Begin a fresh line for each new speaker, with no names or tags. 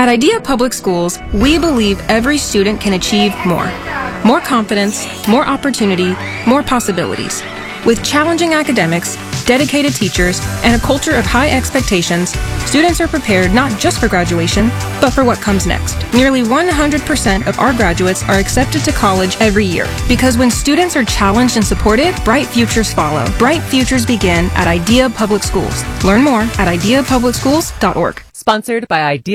At Idea Public Schools, we believe every student can achieve more. More confidence, more opportunity, more possibilities. With challenging academics, dedicated teachers, and a culture of high expectations, students are prepared not just for graduation, but for what comes next. Nearly 100% of our graduates are accepted to college every year. Because when students are challenged and supported, bright futures follow. Bright futures begin at Idea Public Schools. Learn more at ideapublicschools.org.
Sponsored by Idea